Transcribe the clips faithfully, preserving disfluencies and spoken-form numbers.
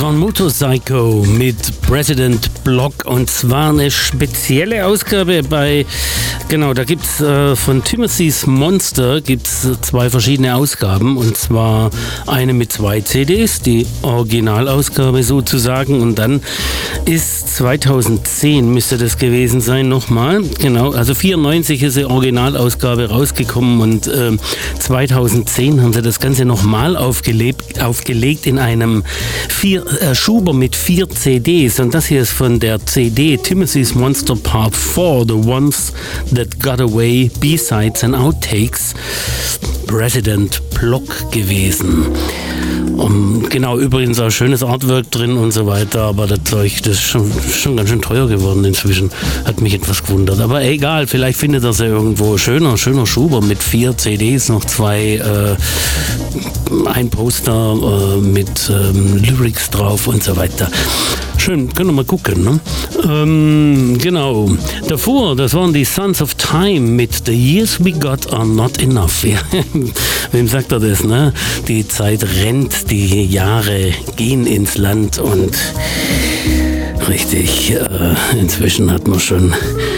war Motorpsycho mit President Block und zwar eine spezielle Ausgabe bei, genau, da gibt es äh, von Timothy's Monster gibt's zwei verschiedene Ausgaben und zwar eine mit zwei C Ds, die Originalausgabe sozusagen und dann ist zweitausendzehn müsste das gewesen sein, nochmal, genau, also vierundneunzig ist die Originalausgabe rausgekommen und äh, zweitausendzehn haben sie das Ganze nochmal aufgelegt, aufgelegt in einem vier, äh, Schuber mit vier C Ds und das hier ist von der C D Timothy's Monster Part vier, The Ones That Got Away, B-Sides and Outtakes, President Block gewesen. Um, genau, übrigens auch schönes Artwork drin und so weiter, aber das Zeug, das ist schon, schon ganz schön teuer geworden inzwischen. Hat mich etwas gewundert. Aber egal, vielleicht findet er sie irgendwo. Schöner, schöner Schuber mit vier C Ds, noch zwei, äh, ein Poster äh, mit ähm, Lyrics drauf und so weiter. Schön, können wir mal gucken, ne? Ähm, genau. Davor, das waren die Sons of Time mit The Years We Got Are Not Enough. Ja. Wem sagt er das, ne? Die Zeit rennt, die Jahre gehen ins Land und richtig, äh, inzwischen hat man schon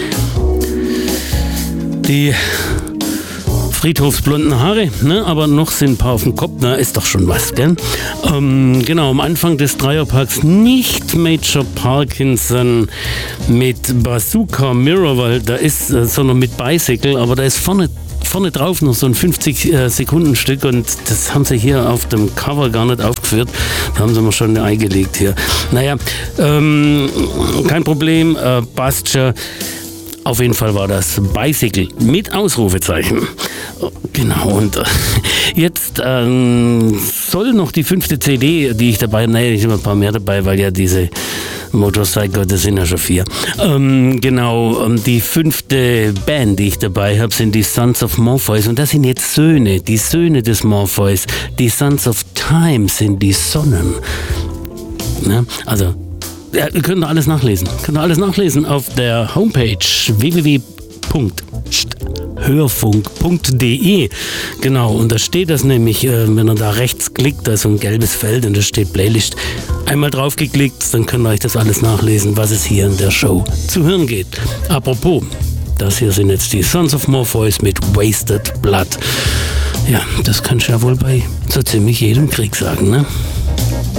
die friedhofsblonden Haare, ne? Aber noch sind ein paar auf dem Kopf, na, ist doch schon was, gell? Ähm, genau, am Anfang des Dreierpacks nicht Major Parkinson mit Bazooka Mirror, weil da ist, äh, sondern mit Bicycle, aber da ist vorne vorne drauf noch so ein fünfzig Sekunden Stück und das haben sie hier auf dem Cover gar nicht aufgeführt. Da haben sie mir schon eine Ei gelegt hier. Naja, ähm, kein Problem, äh, passt schon. Auf jeden Fall war das Bicycle mit Ausrufezeichen. Genau, und jetzt ähm, soll noch die fünfte C D, die ich dabei habe, naja, ich habe ein paar mehr dabei, weil ja diese Motorpsycho, das sind ja schon vier. Ähm, genau, die fünfte Band, die ich dabei habe, sind die Sons of Morpheus und das sind jetzt Söhne, die Söhne des Morpheus. Die Sons of Time sind die Sonnen. Ne? Also, ja, ihr könnt alles nachlesen. Könnt ihr alles nachlesen auf der Homepage w w w punkt hörfunk punkt d e. Genau, und da steht das nämlich, äh, wenn ihr da rechts klickt, da ist so ein gelbes Feld und da steht Playlist. Einmal draufgeklickt, dann könnt ihr euch das alles nachlesen, was es hier in der Show zu hören geht. Apropos, das hier sind jetzt die Sons of Morpheus mit Wasted Blood. Ja, das kannst du ja wohl bei so ziemlich jedem Krieg sagen, ne?